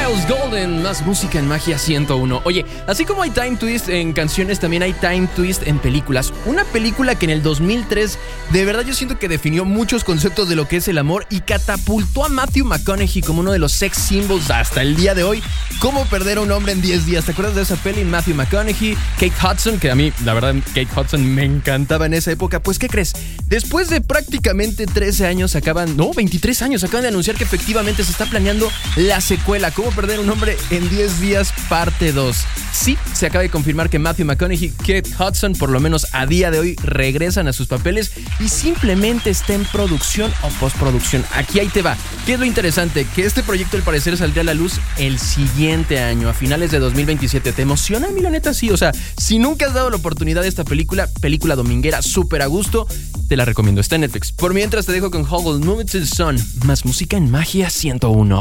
Miles Golden, más música en Magia 101. Oye, así como hay time twist en canciones, también hay time twist en películas. Una película que en el 2003, de verdad yo siento que definió muchos conceptos de lo que es el amor y catapultó a Matthew McConaughey como uno de los sex symbols hasta el día de hoy. ¿Cómo perder a un hombre en 10 días? ¿Te acuerdas de esa peli? Matthew McConaughey, Kate Hudson, que a mí, la verdad, Kate Hudson me encantaba en esa época. Pues, ¿qué crees? Después de prácticamente 23 años, acaban de anunciar que efectivamente se está planeando la secuela, ¿Cómo perder un hombre en 10 días? Parte 2. Sí, se acaba de confirmar que Matthew McConaughey y Kate Hudson, por lo menos a día de hoy, regresan a sus papeles y simplemente está en producción o postproducción. Aquí ahí te va. ¿Qué es lo interesante? Que este proyecto al parecer saldría a la luz el siguiente año, a finales de 2027. ¿Te emociona, mi la neta? Sí, o sea, si nunca has dado la oportunidad de esta película dominguera, súper a gusto, te la recomiendo. Está en Netflix. Por mientras te dejo con Hoggle, Move It to the Sun. Más música en Magia 101.